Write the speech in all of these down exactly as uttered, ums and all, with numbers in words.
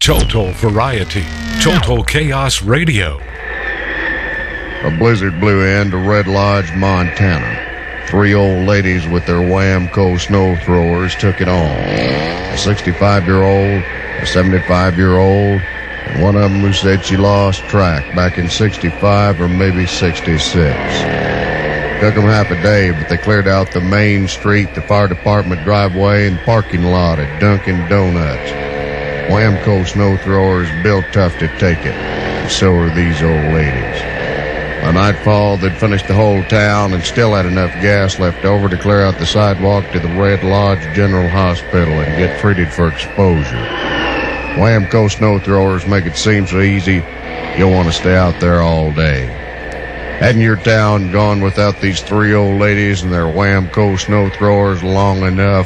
Total variety. Total Chaos Radio. A blizzard blew into Red Lodge, Montana. Three old ladies with their Whamco snow throwers took it on. A sixty-five-year-old, a seventy-five-year-old, and one of them who said she lost track back in sixty-five or maybe sixty-six. Took them half a day, but they cleared out the main street, the fire department driveway, and parking lot at Dunkin' Donuts. Whamco snow throwers built tough to take it, and so are these old ladies. By nightfall, they'd finished the whole town and still had enough gas left over to clear out the sidewalk to the Red Lodge General Hospital and get treated for exposure. Whamco snow throwers make it seem so easy, you'll want to stay out there all day. Hadn't your town gone without these three old ladies and their Whamco snow throwers long enough?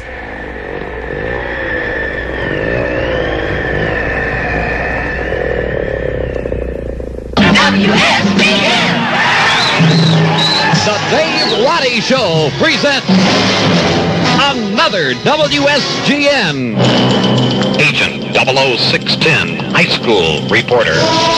W S G N! The Dave Roddy Show presents another W S G N. Agent double oh six ten, high school reporter.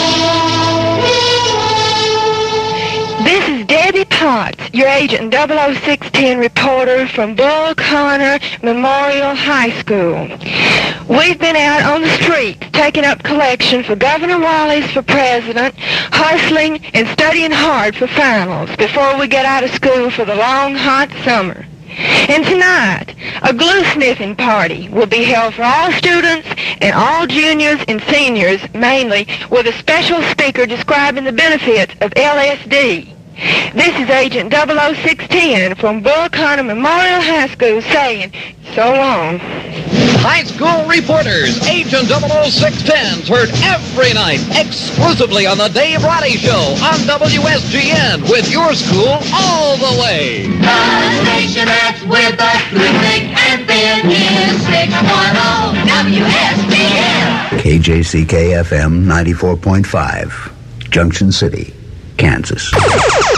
This is Debbie Potts, your Agent double oh six ten reporter from Bull Connor Memorial High School. We've been out on the street taking up collection for Governor Wallace for president, hustling and studying hard for finals before we get out of school for the long, hot summer. And tonight, a glue sniffing party will be held for all students and all juniors and seniors, mainly, with a special speaker describing the benefits of L S D. This is Agent double oh six ten from Bull Connor Memorial High School saying, so long. High school reporters, Agent double oh six ten's heard every night exclusively on the Dave Roddy Show on W S G N with your school all the way. The station that's with the thick and thin is six ten W S G N. K J C K F M ninety-four point five, Junction City, Kansas.